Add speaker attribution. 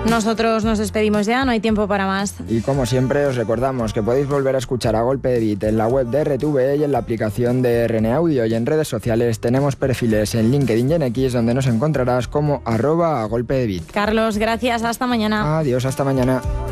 Speaker 1: Nosotros nos despedimos ya, no hay tiempo para más.
Speaker 2: Y como siempre os recordamos que podéis volver a escuchar A Golpe de Beat en la web de RTVE y en la aplicación de RN Audio, y en redes sociales tenemos perfiles en LinkedIn y en X donde nos encontrarás como @agolpedebeat.
Speaker 1: Carlos, gracias, hasta mañana.
Speaker 2: Adiós, hasta mañana.